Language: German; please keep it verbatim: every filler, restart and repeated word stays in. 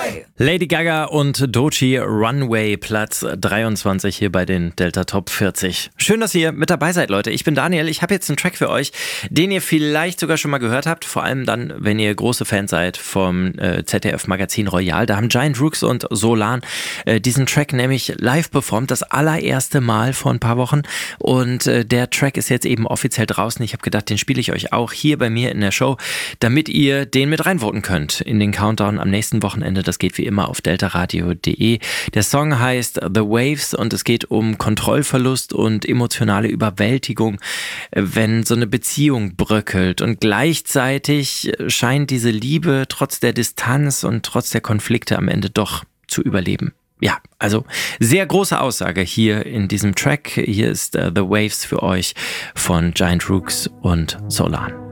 Runway. Lady Gaga und Doechii, Runway, Platz dreiundzwanzig hier bei den Delta Top vierzig. Schön, dass ihr mit dabei seid, Leute. Ich bin Daniel. Ich habe jetzt einen Track für euch, den ihr vielleicht sogar schon mal gehört habt. Vor allem dann, wenn ihr große Fans seid vom äh, Z D F-Magazin Royal. Da haben Giant Rooks und Solan äh, diesen Track nämlich live performt. Das allererste Mal vor ein paar Wochen. Und äh, der Track ist jetzt eben offiziell draußen. Ich habe gedacht, den spiele ich euch auch hier bei mir in der Show, damit ihr den mit reinvoten könnt in den Countdown am nächsten Wochenende. Das geht wie immer auf deltaradio punkt de. Der Song heißt The Waves und es geht um Kontrollverlust und emotionale Überwältigung, wenn so eine Beziehung bröckelt. Und gleichzeitig scheint diese Liebe trotz der Distanz und trotz der Konflikte am Ende doch zu überleben. Ja, also sehr große Aussage hier in diesem Track. Hier ist uh, The Waves für euch von Giant Rooks und Solan.